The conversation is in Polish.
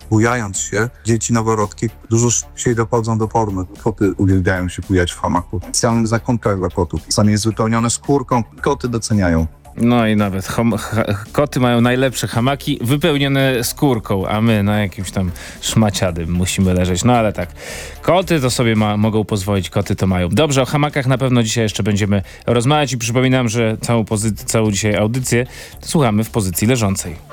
bujając się, dzieci noworodki dużo szybciej dochodzą do formy. Koty uwielbiają się bujać w hamaku. Specjalny zakątkach dla kotów. Sam jest wypełniony skórką. Koty doceniają. No i nawet koty mają najlepsze hamaki wypełnione skórką, a my na jakimś tam szmaciadym musimy leżeć. No ale tak, koty to sobie mogą pozwolić, koty to mają. Dobrze, o hamakach na pewno dzisiaj jeszcze będziemy rozmawiać i przypominam, że całą dzisiaj audycję słuchamy w pozycji leżącej.